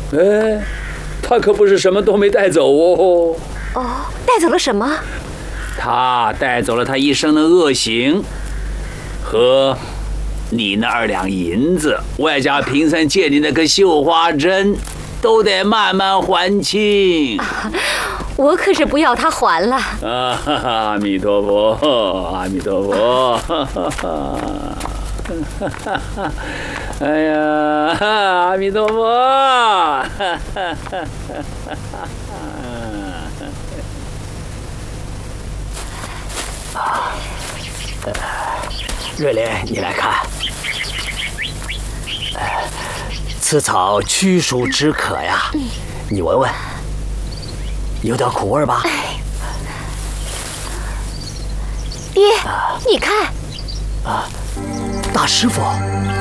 哎，他可不是什么都没带走哦。 哦，带走了什么？ 他带走了他一生的恶行和你那2两银子，外加平生借你那颗绣花针，都得慢慢还清。 我可是不要他还了。 啊，阿弥陀佛，阿弥陀佛。哎呀，阿弥陀佛。 瑞莲，你来看，此草驱暑止渴呀，你闻闻，有点苦味吧？ 爹，你看， 大师傅。